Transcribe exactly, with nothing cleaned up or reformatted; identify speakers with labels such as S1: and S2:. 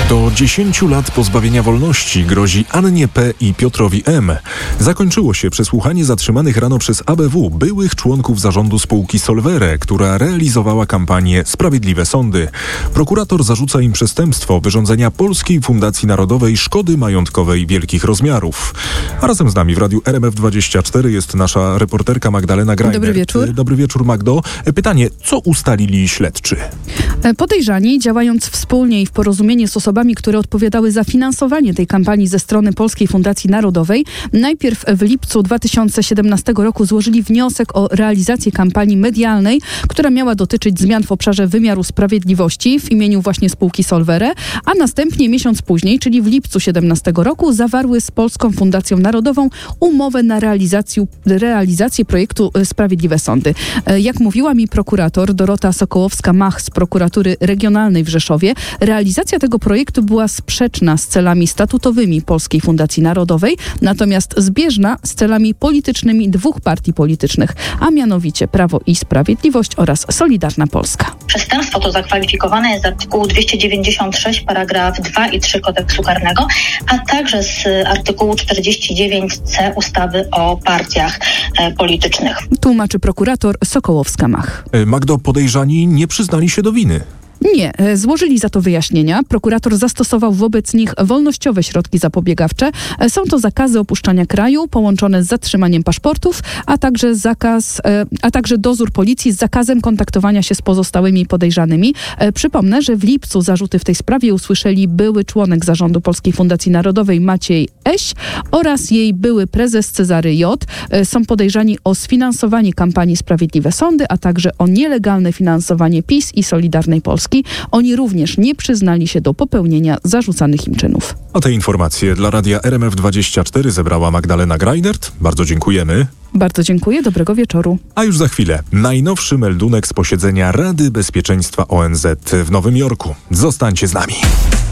S1: Do dziesięciu lat pozbawienia wolności grozi Annie P. i Piotrowi M. Zakończyło się przesłuchanie zatrzymanych rano przez A B W byłych członków zarządu spółki Solvere, która realizowała kampanię Sprawiedliwe Sądy. Prokurator zarzuca im przestępstwo wyrządzenia Polskiej Fundacji Narodowej szkody majątkowej wielkich rozmiarów. A razem z nami w Radiu R M F dwadzieścia cztery jest nasza reporterka Magdalena Grajnert.
S2: Dobry wieczór.
S1: Dobry wieczór, Magdo. Pytanie, co ustalili śledczy?
S2: Podejrzani, działając wspólnie i w porozumieniu z osobami, które odpowiadały za finansowanie tej kampanii ze strony Polskiej Fundacji Narodowej, najpierw w lipcu dwa tysiące siedemnastego roku złożyli wniosek o realizację kampanii medialnej, która miała dotyczyć zmian w obszarze wymiaru sprawiedliwości w imieniu właśnie spółki Solvere, a następnie miesiąc później, czyli w lipcu siedemnastego roku, zawarły z Polską Fundacją Narodową umowę na realizację, realizację projektu Sprawiedliwe Sądy. Jak mówiła mi prokurator Dorota Sokołowska-Mach z prokuratury regionalnej w Rzeszowie, realizacja tego projektu była sprzeczna z celami statutowymi Polskiej Fundacji Narodowej, natomiast zbieżna z celami politycznymi dwóch partii politycznych, a mianowicie Prawo i Sprawiedliwość oraz Solidarna Polska.
S3: Przestępstwo to zakwalifikowane jest z artykułu dwieście dziewięćdziesiąt sześć paragraf dwa i trzy Kodeksu Karnego, a także z artykułu czterdzieści dziewięć c ustawy o partiach e, politycznych.
S2: Tłumaczy prokurator Sokołowska-Mach.
S1: Magdo, podejrzani nie przyznali się do winy.
S2: Nie, złożyli za to wyjaśnienia. Prokurator zastosował wobec nich wolnościowe środki zapobiegawcze. Są to zakazy opuszczania kraju połączone z zatrzymaniem paszportów, a także zakaz, a także dozór policji z zakazem kontaktowania się z pozostałymi podejrzanymi. Przypomnę, że w lipcu zarzuty w tej sprawie usłyszeli były członek zarządu Polskiej Fundacji Narodowej Maciej Eś oraz jej były prezes Cezary J. Są podejrzani o sfinansowanie kampanii Sprawiedliwe Sądy, a także o nielegalne finansowanie PiS i Solidarnej Polski. Oni również nie przyznali się do popełnienia zarzucanych im czynów.
S1: A te informacje dla Radia R M F dwadzieścia cztery zebrała Magdalena Grajnert. Bardzo dziękujemy.
S2: Bardzo dziękuję, dobrego wieczoru.
S1: A już za chwilę najnowszy meldunek z posiedzenia Rady Bezpieczeństwa O N Z w Nowym Jorku. Zostańcie z nami.